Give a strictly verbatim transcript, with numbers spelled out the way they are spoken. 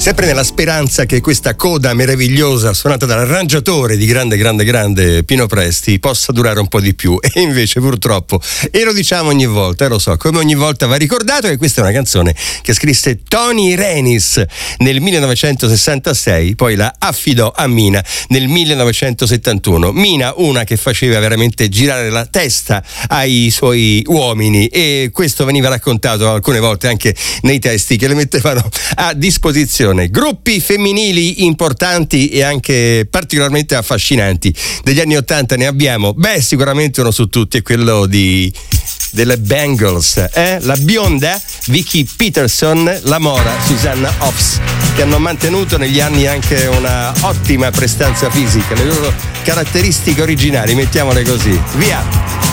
sempre nella speranza che questa coda meravigliosa suonata dall'arrangiatore di grande grande grande Pino Presti possa durare un po' di più, e invece purtroppo, e lo diciamo ogni volta, e lo so, come ogni volta va ricordato che questa è una canzone che scrisse Tony Renis nel millenovecentosessantasei, poi la affidò a Mina nel millenovecentosettantuno. Mina, una che faceva veramente girare la testa ai suoi uomini, e questo veniva raccontato alcune volte anche nei testi che le mettevano a disposizione. Gruppi femminili importanti e anche particolarmente affascinanti degli anni Ottanta ne abbiamo, beh, sicuramente uno su tutti è quello di delle Bangles, eh? La bionda Vicky Peterson, la mora Susanna Hoffs, che hanno mantenuto negli anni anche una ottima prestanza fisica, le loro caratteristiche originali, mettiamole così. Via!